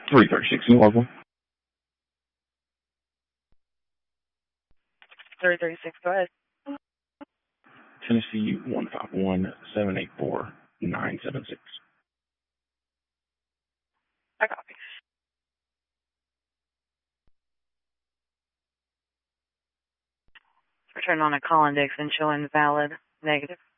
336 in local. 336, go ahead. Tennessee 151-784-976. I copy. Return on a call index and showing valid negative.